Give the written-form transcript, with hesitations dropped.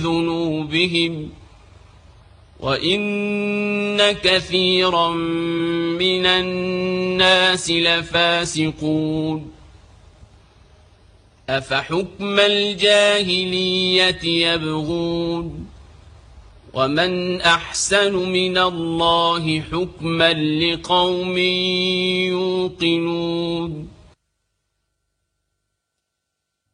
ذنوبهم وإن كثيرا من الناس لفاسقون أفحكم الجاهلية يبغون ومن أحسن من الله حكما لقوم يوقنون